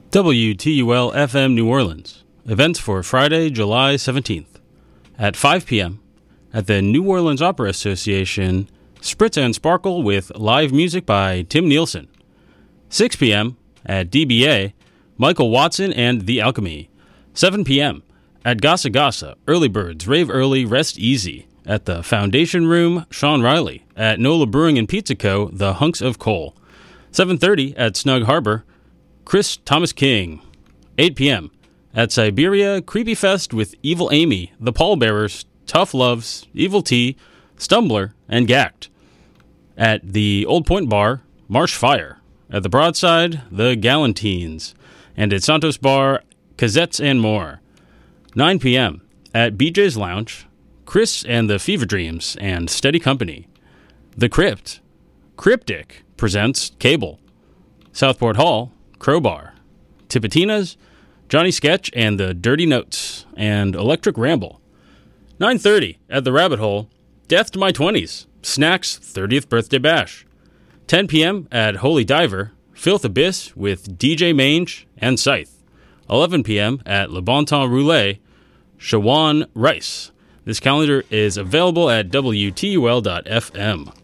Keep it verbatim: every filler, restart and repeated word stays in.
W T U L F M New Orleans. Events for Friday, July seventeenth. At five p.m. at the New Orleans Opera Association, Spritz and Sparkle with live music by Tim Nielsen. six p.m. at D B A, Michael Watson and The Alchemy. seven p.m. at Gasa Gasa, Early Birds, Rave Early, Rest Easy. At the Foundation Room, Sean Riley. At Nola Brewing and Pizza Co., The Hunks of Coal. seven thirty at Snug Harbor, Chris Thomas King. eight p.m. at Siberia, Creepy Fest with Evil Amy, The Pallbearers, Tough Loves, Evil T, Stumbler, and Gacked. At the Old Point Bar, Marsh Fire. At the Broadside, The Galantines. And at Santos Bar, Cazettes and more. nine p.m. at B J's Lounge, Chris and the Fever Dreams and Steady Company. The Crypt, Cryptic presents Cable. Southport Hall, Crowbar. Tipitinas, Johnny Sketch and the Dirty Notes, and Electric Ramble. nine thirty at the Rabbit Hole, Death to My twenties, Snacks thirtieth Birthday Bash. ten p.m. at Holy Diver, Filth Abyss with D J Mange and Scythe. eleven p.m. at Le Bon Temps Roulette, Shawan Rice. This calendar is available at W T U L dot F M.